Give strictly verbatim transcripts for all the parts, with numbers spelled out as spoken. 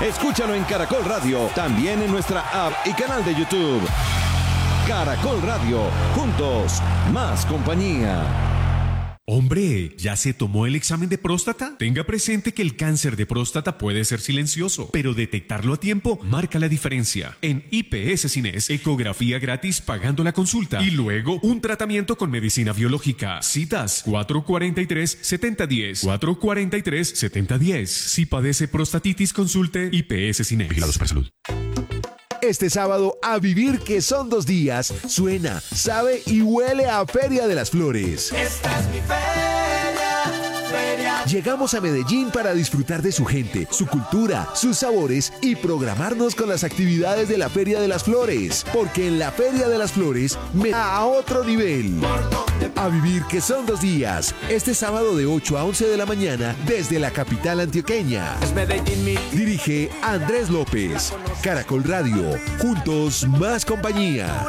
Escúchalo en Caracol Radio, también en nuestra app y canal de YouTube. Caracol Radio, juntos, más compañía. Hombre, ¿ya se tomó el examen de próstata? Tenga presente que el cáncer de próstata puede ser silencioso, pero detectarlo a tiempo marca la diferencia. En I P S Cines, ecografía gratis pagando la consulta y luego un tratamiento con medicina biológica. Citas cuatro cuatro tres, siete cero uno cero, cuatro cuatro tres, siete cero uno cero. Si padece prostatitis, consulte I P S Cines. Vigilados para salud. Este sábado, a vivir que son dos días, suena, sabe y huele a Feria de las Flores. Esta es mi feria, feria. Llegamos a Medellín para disfrutar de su gente, su cultura, sus sabores y programarnos con las actividades de la Feria de las Flores. Porque en la Feria de las Flores me da a otro nivel. A vivir que son dos días, este sábado de ocho a once de la mañana desde la capital antioqueña. Dirige Andrés López. Caracol Radio, juntos más compañía.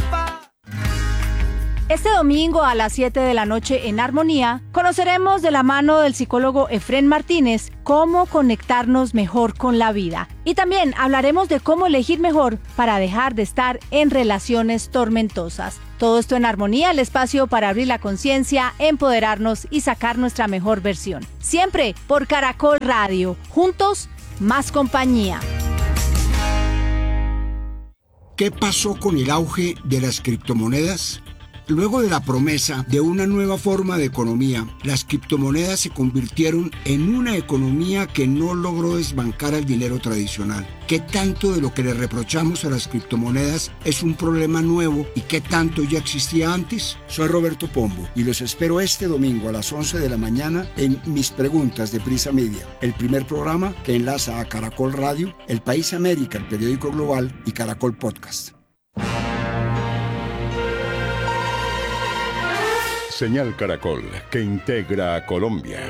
Este domingo a las siete de la noche en Armonía, conoceremos de la mano del psicólogo Efrén Martínez cómo conectarnos mejor con la vida. Y también hablaremos de cómo elegir mejor para dejar de estar en relaciones tormentosas. Todo esto en Armonía, el espacio para abrir la conciencia, empoderarnos y sacar nuestra mejor versión. Siempre por Caracol Radio. Juntos, más compañía. ¿Qué pasó con el auge de las criptomonedas? Luego de la promesa de una nueva forma de economía, las criptomonedas se convirtieron en una economía que no logró desbancar al dinero tradicional. ¿Qué tanto de lo que le reprochamos a las criptomonedas es un problema nuevo y qué tanto ya existía antes? Soy Roberto Pombo y los espero este domingo a las once de la mañana en Mis Preguntas de Prisa Media, el primer programa que enlaza a Caracol Radio, El País América, el periódico global y Caracol Podcast. Señal Caracol, que integra a Colombia.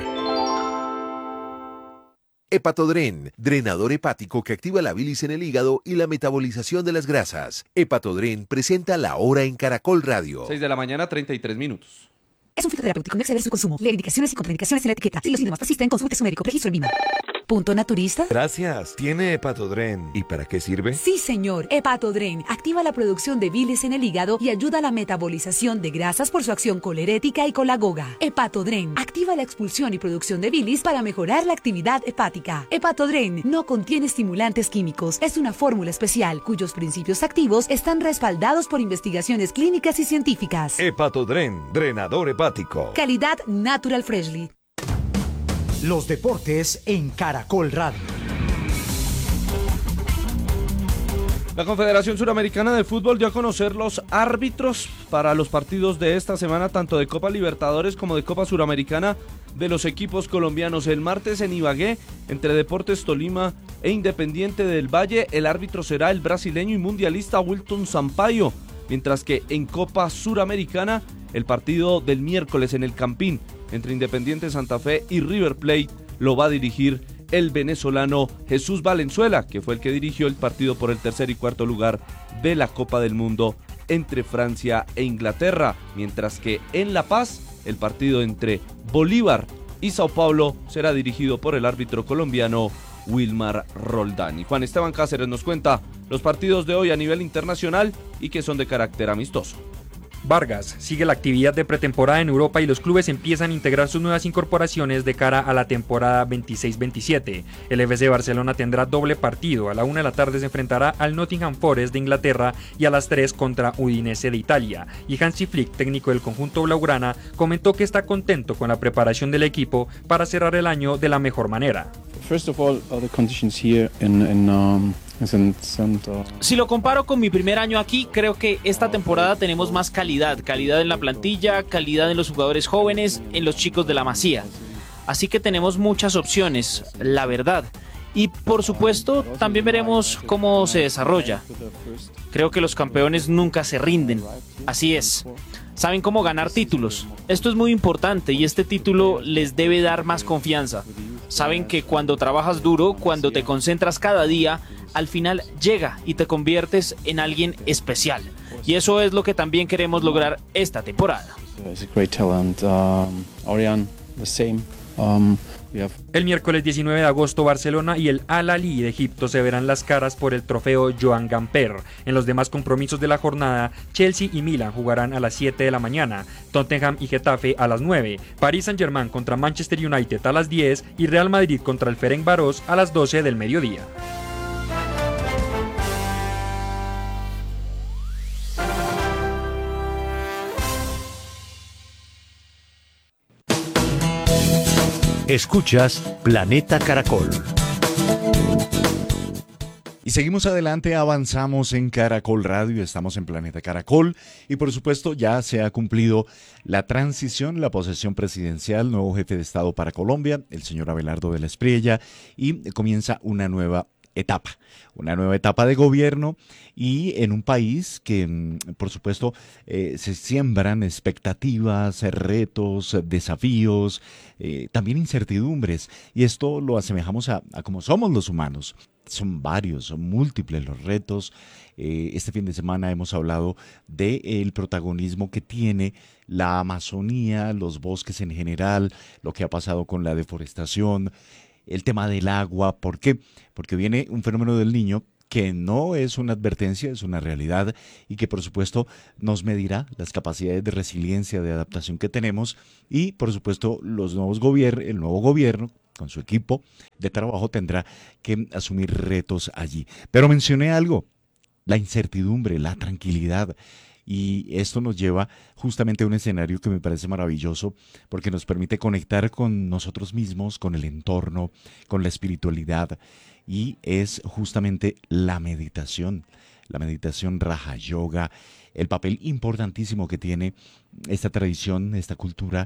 Hepatodren, drenador hepático que activa la bilis en el hígado y la metabolización de las grasas. Hepatodren presenta La Hora en Caracol Radio. seis de la mañana, treinta y tres minutos. Es un fitoterapéutico, no exceder su consumo. Leer indicaciones y contraindicaciones en la etiqueta. Si los síntomas persisten, consulte a su médico. Registro en M I M A. ¿Punto naturista? Gracias. ¿Tiene Hepatodren? ¿Y para qué sirve? Sí, señor. Hepatodren activa la producción de bilis en el hígado y ayuda a la metabolización de grasas por su acción colerética y colagoga. Hepatodren activa la expulsión y producción de bilis para mejorar la actividad hepática. Hepatodren no contiene estimulantes químicos. Es una fórmula especial cuyos principios activos están respaldados por investigaciones clínicas y científicas. Hepatodren, drenador hepático. Calidad Natural Freshly. Los deportes en Caracol Radio. La Confederación Suramericana de Fútbol dio a conocer los árbitros para los partidos de esta semana, tanto de Copa Libertadores como de Copa Suramericana de los equipos colombianos. El martes en Ibagué, entre Deportes Tolima e Independiente del Valle, el árbitro será el brasileño y mundialista Wilton Sampaio, mientras que en Copa Suramericana, el partido del miércoles en el Campín, entre Independiente Santa Fe y River Plate, lo va a dirigir el venezolano Jesús Valenzuela, que fue el que dirigió el partido por el tercer y cuarto lugar de la Copa del Mundo entre Francia e Inglaterra, mientras que en La Paz, el partido entre Bolívar y Sao Paulo será dirigido por el árbitro colombiano Wilmar Roldán. Y Juan Esteban Cáceres nos cuenta los partidos de hoy a nivel internacional y que son de carácter amistoso. Vargas, sigue la actividad de pretemporada en Europa y los clubes empiezan a integrar sus nuevas incorporaciones de cara a la temporada veintiséis veintisiete. El F C Barcelona tendrá doble partido. A la una de la tarde se enfrentará al Nottingham Forest de Inglaterra y a las tres contra Udinese de Italia. Y Hansi Flick, técnico del conjunto blaugrana, comentó que está contento con la preparación del equipo para cerrar el año de la mejor manera. First of all, the conditions here in, in um... Si lo comparo con mi primer año aquí, creo que esta temporada tenemos más calidad, calidad en la plantilla, calidad en los jugadores jóvenes, en los chicos de la Masía. Así que tenemos muchas opciones, la verdad. Y por supuesto, también veremos cómo se desarrolla. Creo que los campeones nunca se rinden. Así es. Saben cómo ganar títulos. Esto es muy importante y este título les debe dar más confianza. Saben que cuando trabajas duro, cuando te concentras cada día, al final llega y te conviertes en alguien especial. Y eso es lo que también queremos lograr esta temporada. It's a great talent. Um, Orion, the same. Um, El miércoles diecinueve de agosto, Barcelona y el Al-Ahly de Egipto se verán las caras por el trofeo Joan Gamper. En los demás compromisos de la jornada, Chelsea y Milan jugarán a las siete de la mañana, Tottenham y Getafe a las nueve, Paris Saint-Germain contra Manchester United a las diez y Real Madrid contra el Ferencváros a las doce del mediodía. Escuchas Planeta Caracol. Y seguimos adelante, avanzamos en Caracol Radio, estamos en Planeta Caracol y por supuesto ya se ha cumplido la transición, la posesión presidencial, nuevo jefe de Estado para Colombia, el señor Abelardo de la Espriella, y comienza una nueva etapa, una nueva etapa de gobierno y en un país que, por supuesto, eh, se siembran expectativas, retos, desafíos, eh, también incertidumbres. Y esto lo asemejamos a, a cómo somos los humanos. Son varios, son múltiples los retos. Eh, este fin de semana hemos hablado del protagonismo que tiene la Amazonía, los bosques en general, lo que ha pasado con la deforestación, el tema del agua. ¿Por qué? Porque viene un fenómeno del Niño que no es una advertencia, es una realidad y que por supuesto nos medirá las capacidades de resiliencia, de adaptación que tenemos y por supuesto los nuevos gobiernos, el nuevo gobierno con su equipo de trabajo tendrá que asumir retos allí. Pero mencioné algo, la incertidumbre, la tranquilidad. Y esto nos lleva justamente a un escenario que me parece maravilloso porque nos permite conectar con nosotros mismos, con el entorno, con la espiritualidad y es justamente la meditación, la meditación Raja Yoga, el papel importantísimo que tiene esta tradición, esta cultura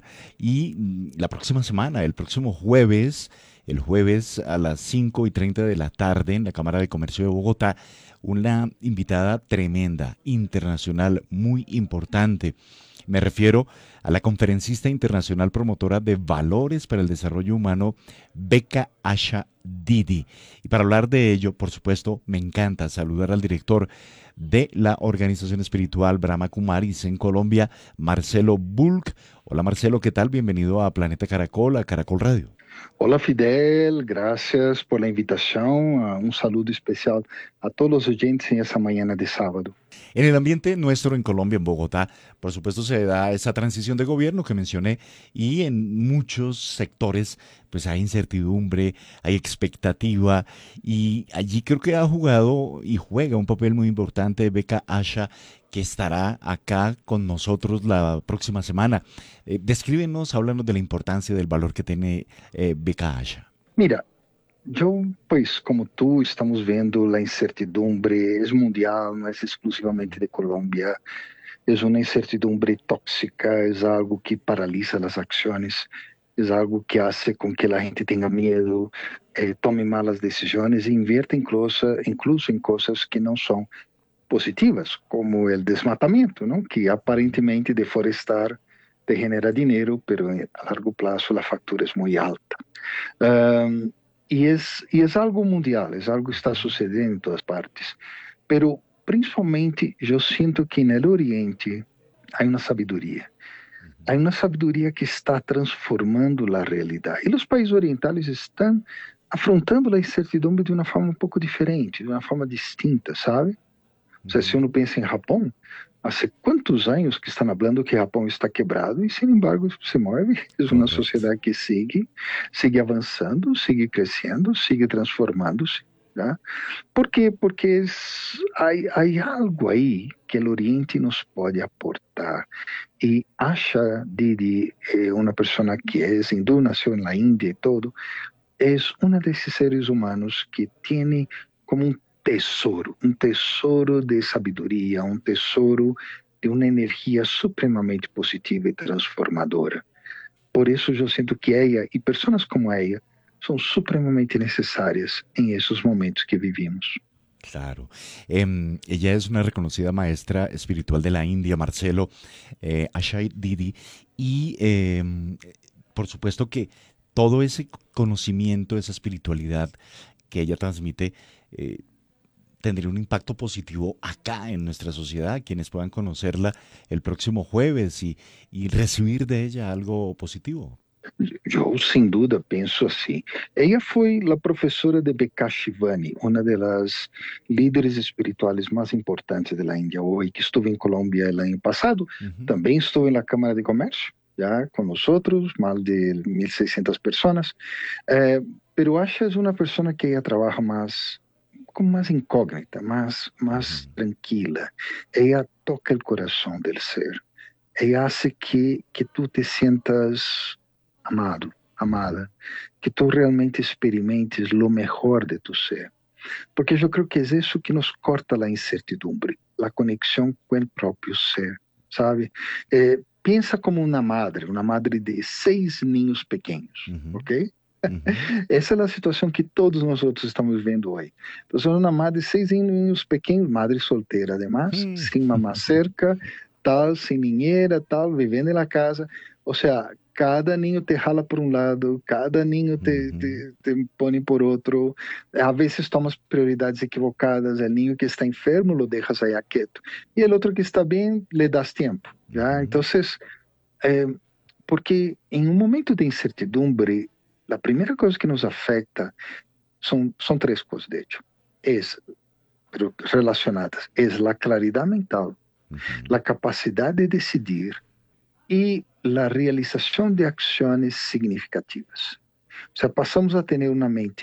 y la próxima semana, el próximo jueves, el jueves a las cinco y treinta de la tarde en la Cámara de Comercio de Bogotá, una invitada tremenda, internacional, muy importante. Me refiero a la conferencista internacional promotora de valores para el desarrollo humano, Becca Asha Didi. Y para hablar de ello, por supuesto, me encanta saludar al director de la organización espiritual Brahma Kumaris en Colombia, Marcelo Bulc. Hola Marcelo, ¿qué tal? Bienvenido a Planeta Caracol, a Caracol Radio. Hola Fidel, gracias por la invitación. Un saludo especial a todos los oyentes en esa mañana de sábado. En el ambiente nuestro en Colombia, en Bogotá, por supuesto se da esa transición de gobierno que mencioné y en muchos sectores pues hay incertidumbre, hay expectativa y allí creo que ha jugado y juega un papel muy importante Becca Asha, que estará acá con nosotros la próxima semana. Eh, descríbenos, háblanos de la importancia del valor que tiene eh, Becca Asha. Mira, yo, pues, como tú, estamos viendo la incertidumbre, es mundial, no es exclusivamente de Colombia, es una incertidumbre tóxica, es algo que paraliza las acciones, es algo que hace con que la gente tenga miedo, eh, tome malas decisiones e invierta incluso, incluso en cosas que no son positivas, como el desmatamiento, ¿no? Que aparentemente deforestar te genera dinero, pero a largo plazo la factura es muy alta. Um, y, es, y es algo mundial, es algo que está sucediendo en todas partes. Pero principalmente yo siento que en el Oriente hay una sabiduría. Hay una sabiduría que está transformando la realidad. Y los países orientales están afrontando la incertidumbre de una forma un poco diferente, de una forma distinta, ¿sabe? O sea, si uno piensa en Japón, hace cuántos años que están hablando que Japón está quebrado y sin embargo se mueve. Es una sociedad que sigue, sigue avanzando, sigue creciendo, sigue transformándose. ¿Ya? ¿Por qué? Porque es, hay, hay algo ahí que el Oriente nos puede aportar. Y Asha Didi, eh, una persona que es hindú, nació en la India y todo, es una de esos seres humanos que tiene como un tesoro, un tesoro de sabiduría, un tesoro de una energía supremamente positiva y transformadora. Por eso yo siento que ella y personas como ella son supremamente necesarias en esos momentos que vivimos. Claro. Eh, ella es una reconocida maestra espiritual de la India, Marcelo, eh, Asha Didi, y eh, por supuesto que todo ese conocimiento, esa espiritualidad que ella transmite, eh, tendría un impacto positivo acá en nuestra sociedad, quienes puedan conocerla el próximo jueves y, y recibir de ella algo positivo. Eu, sem dúvida, penso assim. Ela foi a professora de B K Shivani, uma das líderes espirituais mais importantes da Índia hoje, que estuve em Colômbia o ano passado. Uhum. Também estou na Câmara de Comércio, já com nós, mais de mil e seiscentas pessoas. Eh, pero acho que é uma pessoa que ela trabalha mais, como mais incógnita, mais, mais uhum. tranquila. Ela toca o coração do ser. Ela hace que, que tu te sientas amado, amada, que tu realmente experimentes lo mejor de tu ser. Porque eu creio que é isso que nos corta a incertidumbre, a conexão com o próprio ser, sabe? Eh, pensa como uma madre, uma madre de seis ninhos pequenos, uhum. ok? Uhum. Essa é a situação que todos nós outros estamos vendo hoje. Então, uma madre de seis ninhos pequenos, madre solteira, además, uhum. sem mamá cerca, tal, sem ninheira, tal, vivendo na casa. Ou seja, cada ninho te jala por um lado, cada ninho te, uhum. te, te põe por outro. Às vezes tomas prioridades equivocadas. O ninho que está enfermo, lo dejas aí quieto. E o outro que está bem, le das tempo. Já? Então, é, porque em um momento de incertidumbre, a primeira coisa que nos afeta são, são três coisas, de hecho. É, relacionadas. É a claridade mental, uhum. a capacidade de decidir e a realização de ações significativas. O sea, passamos a ter uma mente